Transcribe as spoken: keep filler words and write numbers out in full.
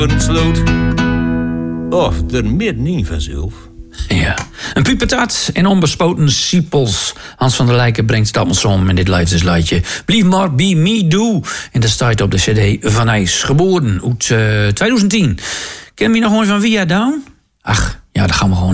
sloot. Of er middenin vanzelf. Ja, een pubertaat en onbespoten siepels. Hans van der Lijken brengt dat ons om in dit liefdesliedje. Blief maar be me do. En dat staat op de cd Van IJs. Geboren uit uh, twintig tien. Ken je nog gewoon van Via Down? Ach, ja, dat gaan we gewoon